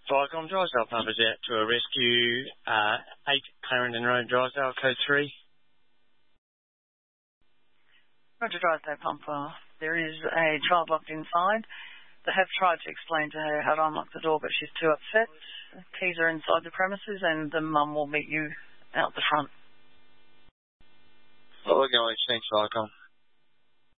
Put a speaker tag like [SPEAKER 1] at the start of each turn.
[SPEAKER 1] Vicom, Drysdale Pub is out to a rescue. 8 Clarendon Road, Drysdale, code 3.
[SPEAKER 2] Roger, Drysdale Pumper. There is a child locked inside. They have tried to explain to her how to unlock the door, but she's too upset. Keys are inside the premises, and the mum will meet you out the front.
[SPEAKER 1] Well, we're going to thanks, Vicom.